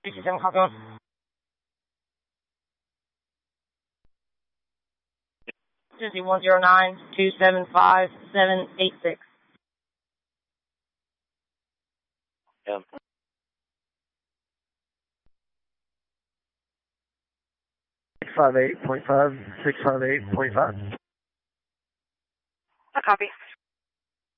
67 copy. Disney 109-275-786. Yeah. 658.5, 658.5. A copy.